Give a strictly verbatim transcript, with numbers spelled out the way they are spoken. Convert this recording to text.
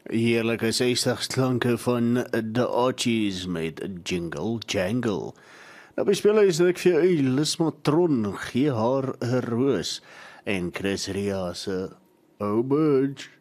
Heerlijke zestig klanke van The Archies met Jingle Jangle. Nou bespeel is dat ek vir u Lismatron gee haar 'n roos en Chris Ria se O Budge.